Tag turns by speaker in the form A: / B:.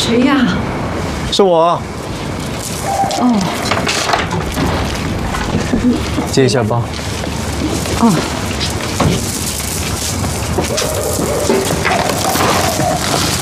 A: 谁呀？
B: 是我。
A: 哦。
B: 借一下包。
A: 哦。